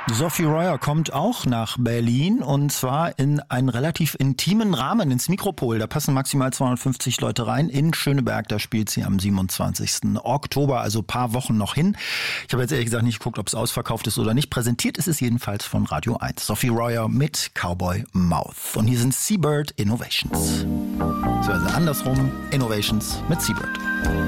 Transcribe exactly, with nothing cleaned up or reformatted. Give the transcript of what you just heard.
Sophie Royer kommt auch nach Berlin und zwar in einen relativ intimen Rahmen, ins Mikropol. Da passen maximal zweihundertfünfzig Leute rein. In Schöneberg, da spielt sie am siebenundzwanzigsten Oktober, also ein paar Wochen noch hin. Ich habe jetzt ehrlich gesagt nicht geguckt, ob es ausverkauft ist oder nicht. Präsentiert ist es jedenfalls von Radio eins. Sophie Royer mit Cowboy Mouth. Und hier sind Seabird Innovations. Also andersrum, Innovations mit Seabird.